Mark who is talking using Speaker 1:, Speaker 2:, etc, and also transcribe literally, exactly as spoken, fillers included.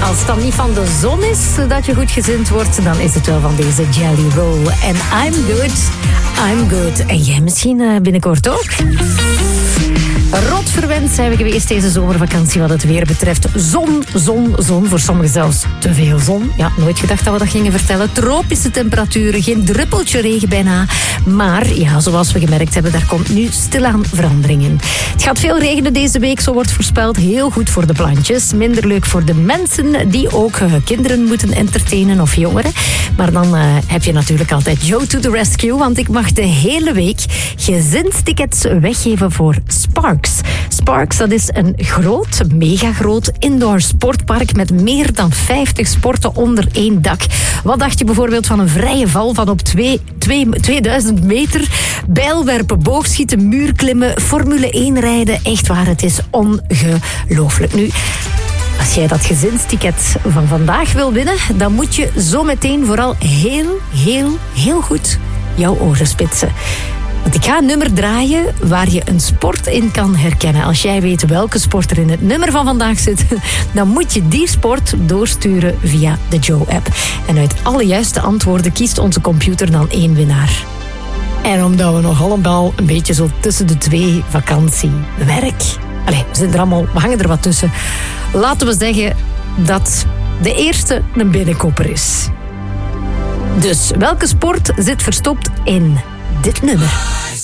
Speaker 1: Als het dan niet van de zon is dat je goed gezind wordt, dan is het wel van deze Jelly Roll. En I'm good, I'm good. En jij misschien binnenkort ook? Rot verwend zijn we geweest deze zomervakantie wat het weer betreft. Zon, zon, zon. Voor sommigen zelfs te veel zon. Ja, nooit gedacht dat we dat gingen vertellen. Tropische temperaturen, geen druppeltje regen bijna. Maar ja, zoals we gemerkt hebben, daar komt nu stilaan verandering in. Het gaat veel regenen deze week, zo wordt voorspeld. Heel goed voor de plantjes. Minder leuk voor de mensen die ook uh, kinderen moeten entertainen of jongeren. Maar dan uh, heb je natuurlijk altijd Joe to the rescue. Want ik mag de hele week gezinstickets weggeven voor Sparks. Sparks, dat is een groot, mega groot indoor sportpark met meer dan vijftig sporten onder één dak. Wat dacht je bijvoorbeeld van een vrije val van op twee, twee, tweeduizend meter? Bijlwerpen, boogschieten, muurklimmen, Formule één rijden. Echt waar, het is ongelooflijk. Nu, als jij dat gezinsticket van vandaag wil winnen, dan moet je zo meteen vooral heel, heel, heel goed jouw oren spitsen. Want ik ga een nummer draaien waar je een sport in kan herkennen. Als jij weet welke sport er in het nummer van vandaag zit, dan moet je die sport doorsturen via de Joe-app. En uit alle juiste antwoorden kiest onze computer dan één winnaar. En omdat we nog allemaal een beetje zo tussen de twee vakantie, werk... Allee, we, zijn er allemaal, we hangen er wat tussen. Laten we zeggen dat de eerste een binnenkopper is. Dus welke sport zit verstopt in dit nummer?